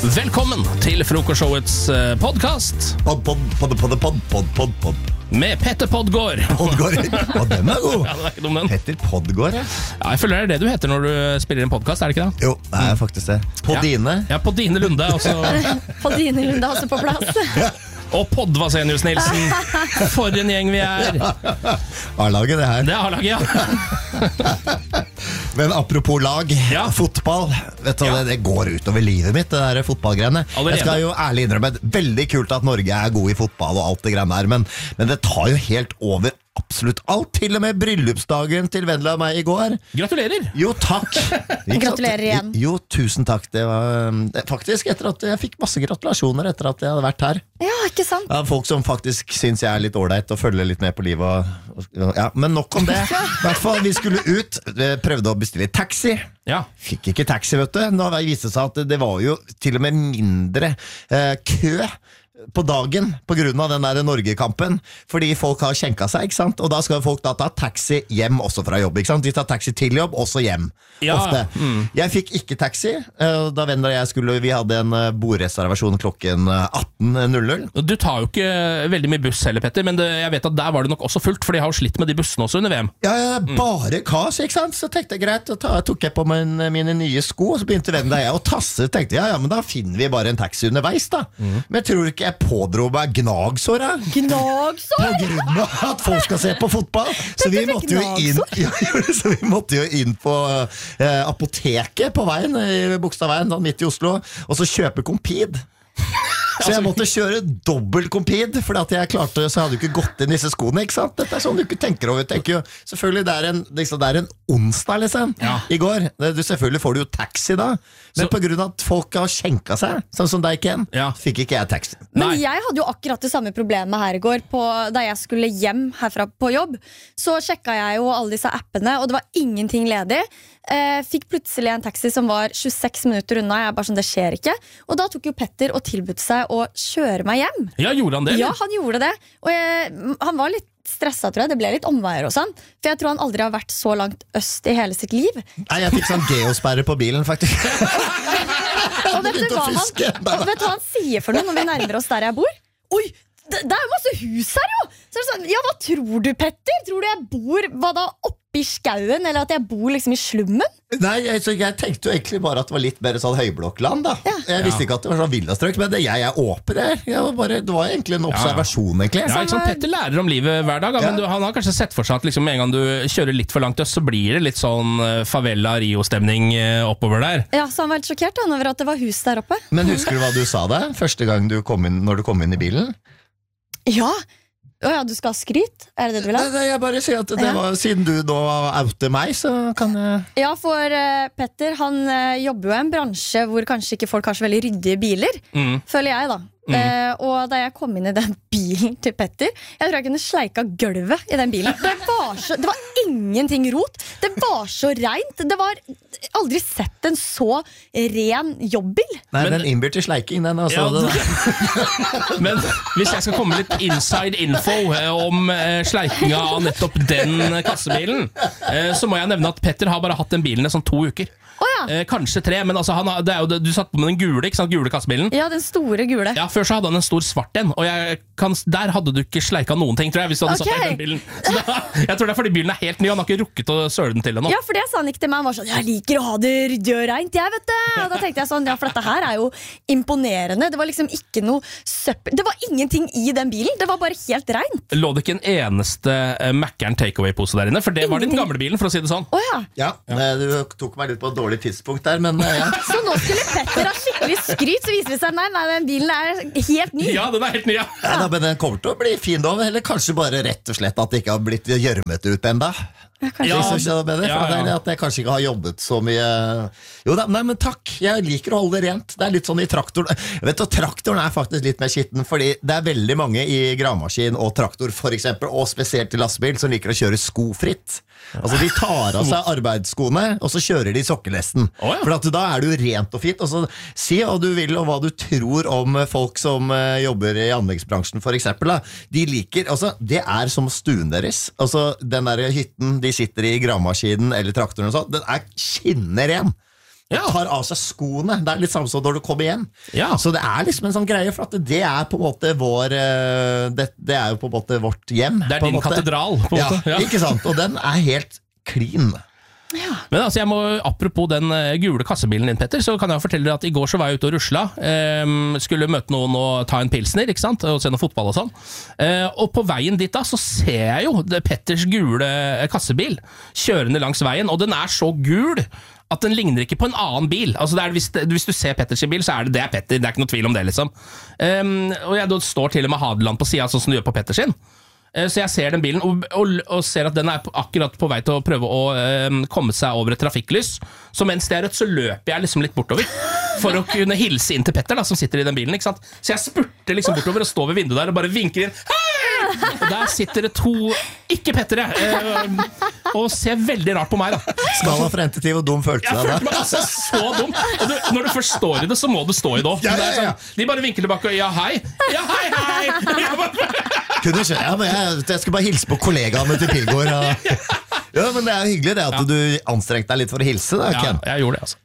Velkommen til Frokostshowets podcast Pod. med Petter Podgård. Podgård, den god. Ja, det ikke dum den. Petter Podgård. Ja, jeg føler det du heter når du spiller en podcast, det ikke det? Jo, det faktisk det. På dine. Ja, på dine Lunde, altså. På dine Lunde også på plass. Og Podvasenius Nilsen. For en gjeng vi A-laget det her. Det A-laget, ja. Men apropos lag, fotball, vet du, det går utover livet mitt, det der fotballgreiene. Allerede. Jeg skal jo ærlig innrømme, veldig kult at Norge god I fotball og alt det greiene der, men det tar jo helt over absolutt alt, til og med bryllupsdagen til Vendela og meg I går. Gratulerer. Jo, takk. Gratulerer igjen. Jo, tusen takk. Det var faktisk etter at jeg fikk masse gratulasjoner etter at jeg hadde vært her. Ja, ikke sant? Ja, folk som faktisk synes jeg litt ordentlig og følger litt med på livet ja, men nok om det. I hvert fall, vi skulle ut, prøvde å bestille taxi. Ja. Fikk ikke taxi, vet du. Nå viste det seg at det var jo til og med mindre kø på dagen på grunn av den der Norge-kampen, fordi folk har skjenket seg, ikke sant? Og da skal folk da ta taxi hjem også fra jobb, ikke sant? De tar taxi til jobb, også hjem. Ja. Ofte. Jeg fikk ikke taxi, da Vendela og jeg vi hadde en bordreservasjon klokken 18.00. Du tar jo ikke veldig mye buss heller, Petter, men jeg vet at der var det nok også fullt, for de har jo slitt med de bussene også under VM. Ja, bare kas, ikke sant? Så tenkte jeg greit, tok jeg på mine nye sko, og så begynte Vendela og jeg å tasse, tenkte jeg, ja, men da finner vi bare en taxi underveis da. Men jeg tror ikke jeg pådro meg gnagsår, da. Gnagsår? På grunn av at folk skal se på fotball. Så vi måtte jo inn på apoteket på veien, I Bogstadveien, midt I Oslo, og så kjøpe Compid. Så jeg måtte kjøre dobbelt Compid, fordi at jeg klarte, så hadde jo ikke gått inn disse skoene, ikke sant? Dette sånn du ikke tenker over. Tenker jo, selvfølgelig, det en onsdag, liksom, I går. Selvfølgelig får du jo taxi da, men på grunn av at folk har skjenket seg, sånn som deg, Ken, fikk ikke jeg taxi. Men jeg hadde jo akkurat det samme problemet her I går, da jeg skulle hjem herfra på jobb, så sjekket jeg jo alle disse appene, og det var ingenting ledig. Fikk plutselig en taxi som var 26 minutter unna. Jeg bare sånn, det skjer ikke. Og da tok jo Petter og tilbudte seg å kjøre meg hjem. Ja, gjorde han det? Ja, han gjorde det. Og han var litt stresset, tror jeg. Det ble litt omveier og sånn. For jeg tror han aldri har vært så langt øst I hele sitt liv. Nei, jeg fikk sånn geosperre på bilen, faktisk. Og vet du hva han sier for noe når vi nærmer oss der jeg bor? Oi, det jo masse hus her jo! Så det sånn, ja, hva tror du, Petter? Tror du jeg bor, hva da, oppe I skauen, eller at jeg bor liksom I slummen? Nei, jeg tenkte jo egentlig bare at det var litt mer sånn høyblokkland da. Jeg visste ikke at det var sånn villastrøk, men jeg åper det. Det var egentlig en observasjon, egentlig. Ja, ikke sant? Petter lærer om livet hver dag, men han har kanskje sett for seg at liksom, en gang du kjører litt for langt øst, så blir det litt sånn favela Rio-stemning oppover der. Ja, så han var helt sjokkert over at det var hus der oppe. Men husker du hva du sa det? Første gang når du kom inn I bilen? Ja, du skal ha skryt, det det du vil ha? Nei, jeg bare sier at det var, siden du nå outer meg, så kan jeg... Ja, for Petter, han jobber jo I en bransje hvor kanskje ikke folk har så veldig ryddige biler, føler jeg da. Og da jeg kom inn I den bilen til Petter, jeg tror jeg kunne sleika gulvet I den bilen. Det var ingenting rot. Det var så rent. Det var aldri sett en så ren jobbbil. Nei, den innbyr til sleiking, den altså. Men hvis jeg skal komme litt inside info om sleikinga av nettopp den kassebilen, så må jeg nevne at Petter har bare hatt den bilen I sånn 2 uker. Kanskje 3, men altså, du satt på med den gule, ikke sant? Gule kassebilen. Ja, den store gule. Ja, før så hadde han en stor svart en, og der hadde du ikke sleika noen ting, tror jeg, hvis du hadde satt I den bilen. Så jeg tror det fordi bilen helt ny, han har ikke rukket å søle den til ennå. Ja, for det sa han ikke til meg, han var sånn, jeg liker å ha det ryddig og rent, jeg vet det. Og da tenkte jeg sånn, ja, for dette her jo imponerende. Det var liksom ikke noe søppel. Det var ingenting I den bilen, det var bare helt rent. Lå det ikke en eneste Mac'ern takeaway-pose der inne? For det var den gamle bilen, for å si det sånn. Ja, du tok meg litt på dårlig tidspunkt der, men Så nå skulle Petter ha skikkelig skryt, så viser det seg, nei, den bilen helt ny. Ja, den helt ny, ja. Men den kommer til å bli fin da, eller kanskje bare rett og slett at det ikke har blitt gjørmet ut enda. At jeg kanskje ikke har jobbet så mye. Jo da, nei, men takk. Jeg liker å holde det rent. Det litt sånn I traktoren. Vet du, traktoren faktisk litt mer skitten, fordi det veldig mange I gravemaskin og traktor for eksempel, og spesielt I lastbil, som liker å kjøre skofritt. Altså de tar av seg arbeidsskoene, og så kjører de sokkelesten. For at da du rent og fint. Og så si hva du vil og hva du tror om folk som jobber I anleggsbransjen for eksempel. Da. De liker, altså det som stuen deres. Altså den der hytten de sitter I gravemaskinen eller traktoren og sånn, den skinnende ren. og tar av seg skoene. Det litt samme som når du kommer hjem. Så det liksom en sånn greie, for at det på en måte vår det jo på en måte vårt hjem. Det din katedral, på en måte. Ikke sant? Og den helt clean. Men altså, apropos den gule kassebilen din, Petter, så kan jeg fortelle deg at i går så var jeg ute og rusla, skulle møte noen og ta en pilsner, ikke sant, og se noe fotball og sånn, og på veien dit da, så ser jeg jo Petters gule kassebil kjørende langs veien, og den så gul at den ligner ikke på en annen bil. Altså hvis du ser Petters bil, så det Petter, det ikke noe tvil om det liksom. Og jeg står til og med Hadeland på siden, sånn som du gjør på Petters sin. Så jeg ser den bilen og ser at den akkurat på vei til å prøve å komme seg over et trafikklys. Så mens det rødt, så løper jeg liksom litt bortover for å kunne hilse inn til Petter da, som sitter i den bilen, ikke sant? Så jeg spurter liksom bortover og står ved vinduet der og bare vinker inn. Hei! Og der sitter det to, ikke Petter, og ser veldig rart på meg da. Skala fra 1 til 10, hvor dum følte jeg deg da? Jeg følte meg altså så dum. Og når du først står i det, så må du stå i det også. Sånn, de bare vinker tilbake og ja hei. Ja hei, hei. Kunne skjønne, men jeg skal bare hilse på kollegaene til Pilgaard. Ja, men det hyggelig det at du anstrengte deg litt for å hilse da, Ken. Ja, jeg gjorde det altså.